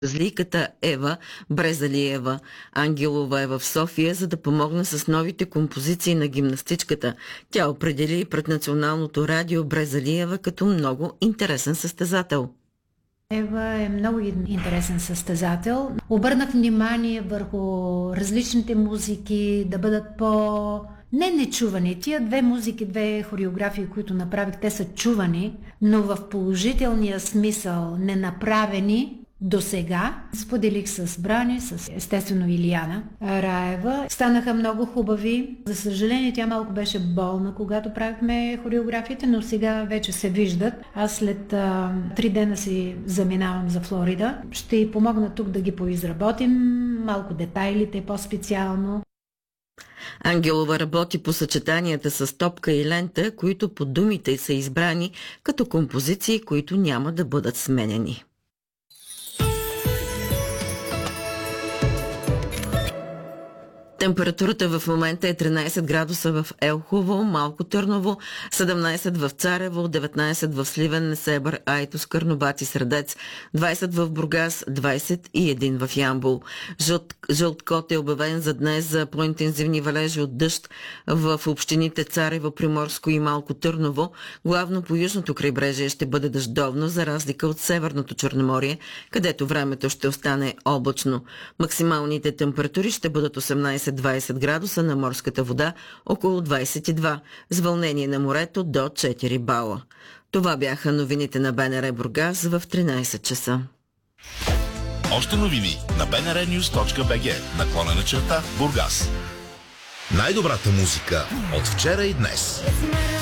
Злийката Ева Брезалиева Ангелова е в София, за да помогне с новите композиции на гимнастичката. Тя определи пред Националното радио Брезалиева като много интересен състезател. Ева е много интересен състезател. Обърнах внимание върху различните музики, да бъдат нечувани. Тия две музики, две хореографии, които направих, те са чувани, но в положителния смисъл ненаправени до сега. Споделих с Брани, с естествено Илияна Раева. Станаха много хубави. За съжаление, тя малко беше болна, когато правихме хореографиите, но сега вече се виждат. Аз след 3 дена си заминавам за Флорида. Ще й помогна тук да ги поизработим, малко детайлите по-специално. Ангелова работи по съчетанията с топка и лента, които по думите са избрани като композиции, които няма да бъдат сменени. Температурата в момента е 13 градуса в Елхово, Малко Търново, 17 в Царево, 19 в Сливен, Несебър, Айтос, Карнобат и Средец, 20 в Бургас, 21 в Ямбол. Жълт код е обявен за днес за по-интензивни валежи от дъжд в общините Царево, Приморско и Малко Търново. Главно по южното крайбрежие ще бъде дъждовно, за разлика от Северното Черноморие, където времето ще остане облачно. Максималните температури ще бъдат 18-20 градуса, на морската вода около 22, с вълнение на морето до 4 бала. Това бяха новините на БНР Бургас в 13 часа. Още новини на bnrnews.bg /Бургас. Най-добрата музика от вчера и днес.